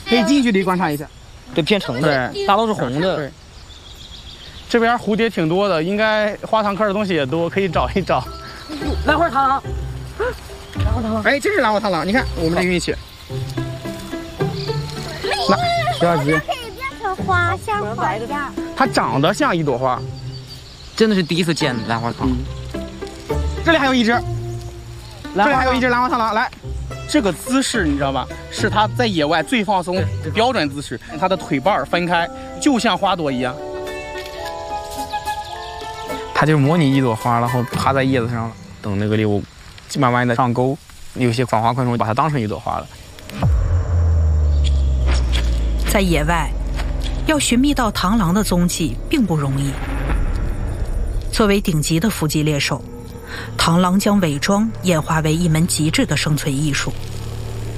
可以近距离观察一下。 对，偏橙的，大都是红的。 对。这边蝴蝶挺多的，应该花堂科的东西也多，可以找一找。 兰花螳螂，兰花螳螂， 哎，这是兰花螳螂，你看我们的运气。那不要急， 可以变成花，像花一样。 它长得像一朵花， 真的是第一次见兰花螳螂。 这里还有一只，这里还有一只兰花螳螂，来。这个姿势你知道吧？是它在野外最放松标准姿势，它的腿瓣分开，就像花朵一样。它就模拟一朵花，然后趴在叶子上了，等那个猎物慢慢的上钩。有些访花昆虫把它当成一朵花了。 在野外，要寻觅到螳螂的踪迹并不容易。作为顶级的伏击猎手，螳螂将伪装演化为一门极致的生存艺术。